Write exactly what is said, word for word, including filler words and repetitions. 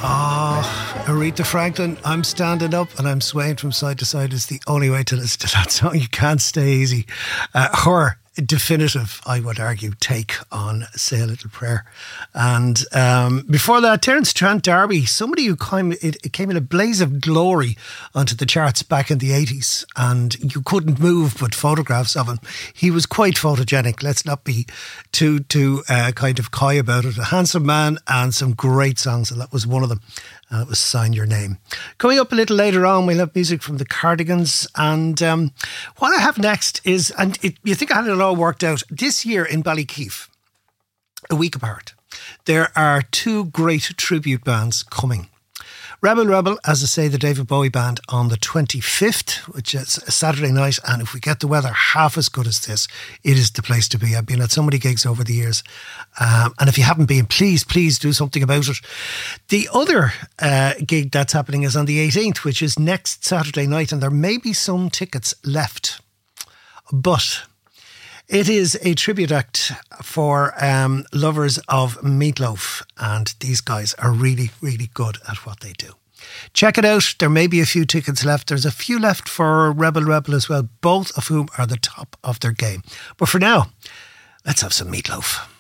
Oh, Aretha Franklin, I'm standing up and I'm swaying from side to side is the only way to listen to that song. You can't stay easy. Uh, her definitive, I would argue, take on Say a Little Prayer. And um, before that, Terence Trent D'Arby, somebody who came, it, it came in a blaze of glory onto the charts back in the eighties, and you couldn't move but photographs of him. He was quite photogenic. Let's not be too too uh, kind of coy about it. A handsome man and some great songs, and that was one of them. And it was Sign Your Name. Coming up a little later on, we'll have music from the Cardigans. And um, what I have next is, and it, you think I had it all worked out, this year in Ballykeefe, a week apart, there are two great tribute bands coming. Rebel Rebel, as I say, the David Bowie band on the twenty-fifth, which is a Saturday night, and if we get the weather half as good as this, it is the place to be. I've been at so many gigs over the years, um, and if you haven't been, please, please do something about it. The other uh, gig that's happening is on the eighteenth, which is next Saturday night, and there may be some tickets left, but it is a tribute act for um, lovers of Meatloaf, and these guys are really, really good at what they do. Check it out. There may be a few tickets left. There's a few left for Rebel Rebel as well, both of whom are the top of their game. But for now, let's have some Meatloaf.